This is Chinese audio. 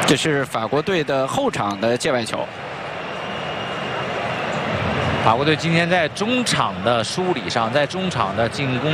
这是法国队的后场的界外球。 法国队今天在中场的梳理上，在中场的进攻。